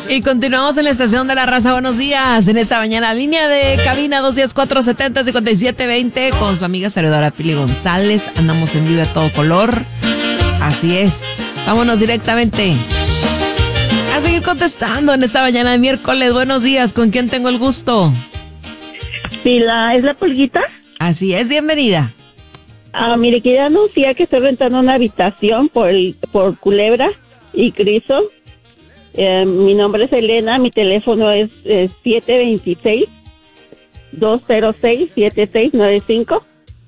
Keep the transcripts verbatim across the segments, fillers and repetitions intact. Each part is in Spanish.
Y continuamos en la estación de la raza. Buenos días. En esta mañana, línea de cabina dos uno cuatro, siete cero, cinco siete dos cero con su amiga servidora Pili González. Andamos en vivo a todo color. Así es. Vámonos directamente a seguir contestando en esta mañana de miércoles. Buenos días. ¿Con quién tengo el gusto? Sí, la, ¿es la pulguita? Así es. Bienvenida. Ah, mire, quería anunciar que estoy rentando una habitación por, el, por Culebra y Criso. Eh, mi nombre es Elena, mi teléfono es eh, siete dos seis, dos cero seis, siete seis nueve cinco.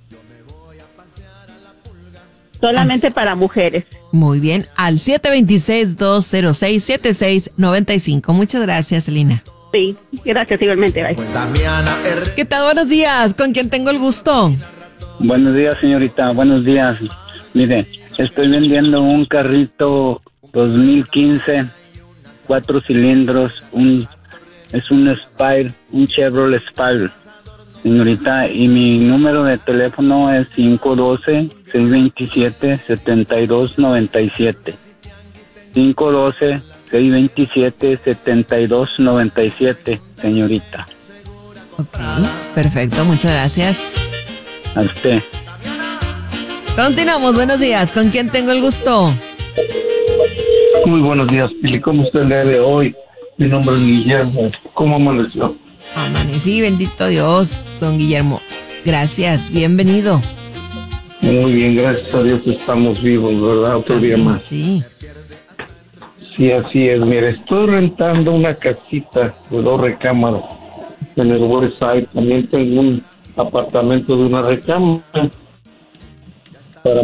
Solamente Así. Para mujeres. Muy bien, al siete dos seis, dos cero seis, siete seis nueve cinco. Muchas gracias, Elena. Sí, gracias igualmente. Bye. ¿Qué tal? Buenos días, ¿con quién tengo el gusto? Buenos días, señorita, buenos días. Mire, estoy vendiendo un carrito dos mil quince, cuatro cilindros, un es un Spire, un Chevrolet Spire, señorita, y mi número de teléfono es cinco uno dos, seis dos siete, siete dos nueve siete. cinco uno dos, seis dos siete, siete dos nueve siete, señorita. Ok, perfecto, muchas gracias. A usted. Continuamos, buenos días, ¿con quién tengo el gusto? Muy buenos días, Pili. ¿Cómo está el día de hoy? Mi nombre es Guillermo. ¿Cómo amaneció? Amanecí, bendito Dios, don Guillermo. Gracias, bienvenido. Muy bien, gracias a Dios estamos vivos, ¿verdad? Otro día más. Sí. Sí, así es. Mire, estoy rentando una casita de dos recámaras en el West Side. También tengo un apartamento de una recámara.